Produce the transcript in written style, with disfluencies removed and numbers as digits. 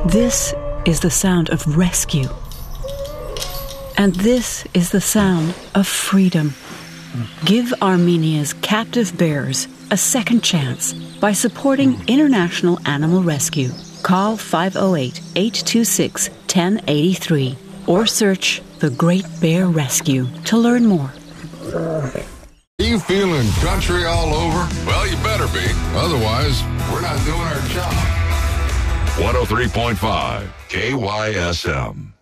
This is the sound of rescue. And this is the sound of freedom. Give Armenia's captive bears a second chance by supporting International Animal Rescue. Call 508-826-1083 or search The Great Bear Rescue to learn more. You feeling country all over? Well, you better be. Otherwise, we're not doing our job. 103.5 KYSM.